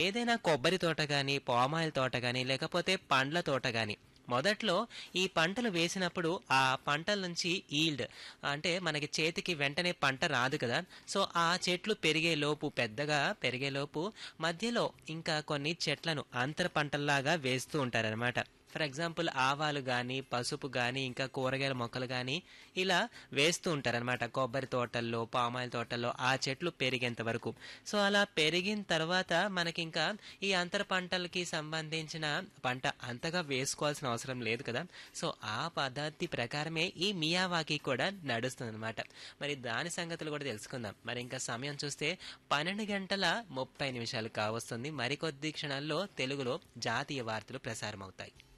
ఏదైనా కొబ్బరి తోట గాని, పామాయిల్ తోట గాని, లేకపోతే పండ్ల తోట గాని మొదట్లో ఈ పంటలు వేసినప్పుడు ఆ పంటల నుంచి ఈల్డ్ అంటే మనకి చేతికి వెంటనే పంట రాదు కదా. సో ఆ చెట్లు పెరిగేలోపు పెద్దగా పెరిగేలోపు మధ్యలో ఇంకా కొన్ని చెట్లను అంతర పంటల్లాగా వేస్తూ ఉంటారనమాట. ఫర్ ఎగ్జాంపుల్ ఆవాలు కానీ, పసుపు కానీ, ఇంకా కూరగాయల మొక్కలు కానీ ఇలా వేస్తూ ఉంటారనమాట కొబ్బరి తోటల్లో, పామాయిల్ తోటల్లో ఆ చెట్లు పెరిగేంత వరకు. సో అలా పెరిగిన తర్వాత మనకింకా ఈ అంతర పంటలకి సంబంధించిన పంట అంతగా వేసుకోవాల్సిన అవసరం లేదు కదా. సో ఆ పద్ధతి ప్రకారమే ఈ మియావాకి కూడా నడుస్తుంది అనమాట. మరి దాని సంగతులు కూడా తెలుసుకుందాం. మరి ఇంకా సమయం చూస్తే 12:30 కావస్తుంది. మరికొద్ది క్షణాల్లో తెలుగులో జాతీయ వార్తలు ప్రసారం అవుతాయి.